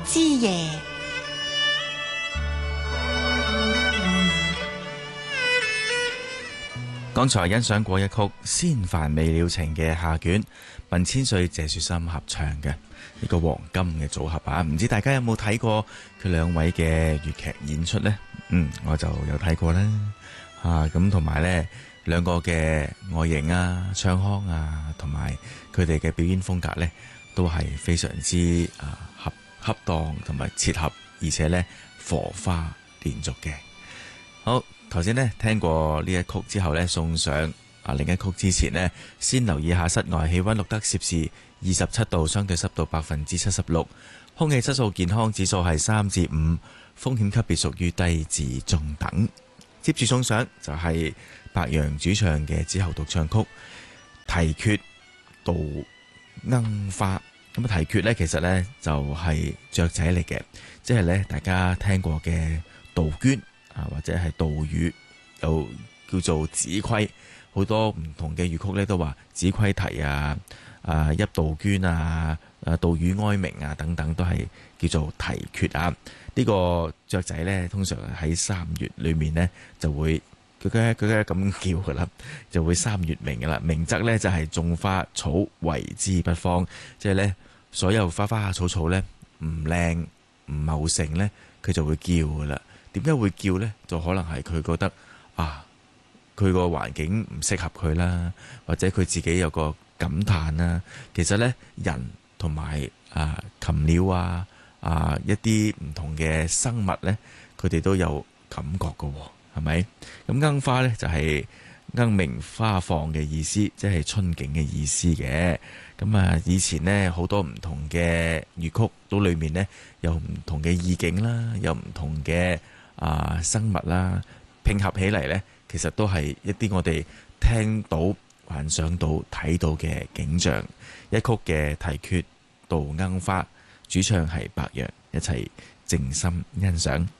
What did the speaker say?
之夜。 剛才欣賞過一曲《仙凡未了情》嘅下卷，文千歲、謝雪心合唱嘅呢個黃金嘅組合啊！唔知大家有冇睇過佢兩位嘅粵劇演出呢？我就有睇過啦。咁同埋呢兩個嘅外形啊、唱腔啊，同埋佢哋嘅表演風格呢，都係非常之恰當同埋切合，而且呢火花連續嘅。好。頭先呢聽過呢一曲之後呢，送上另一曲之前呢，先留意下室外氣溫錄得攝氏27度，相對濕度76%，空氣質素健康指數係3至5，風險級別屬於低至中等。接住送上就係白楊主唱嘅之後獨唱曲《啼鵲杜鶯花》。咁啼鵲呢，其實呢就係雀仔嚟嘅，即係呢大家聽過嘅杜鵑。或者係杜宇，又叫做子規，好多唔同嘅粵曲咧都話子規啼啊、泣杜鵑啊、杜宇哀鳴啊等等，都係叫做啼鵲啊。呢個雀仔咧，通常喺3月裏面咧就會佢咁叫噶啦，就會3月鳴噶啦。鳴則咧就係種花草為之不芳，即係咧所有花花草草咧唔靚唔茂盛咧，佢就會叫噶啦。點解會叫呢？就可能係佢覺得佢個環境唔適合佢啦，或者佢自己有個感嘆啦。其實呢，人同埋禽鳥一啲唔同嘅生物呢，佢哋都有感覺㗎喎，係咪？咁鶯花呢，就係鶯鳴花放嘅意思，即係春景嘅意思嘅。咁以前呢，好多唔同嘅粵曲都裏面呢，有唔同嘅意境啦，有唔同嘅生物啦，拼合起嚟呢，其實都係一啲我哋聽到、幻想到、睇到嘅景象。一曲嘅啼鵲杜鶯花，主唱係白楊，一齊靜心欣賞。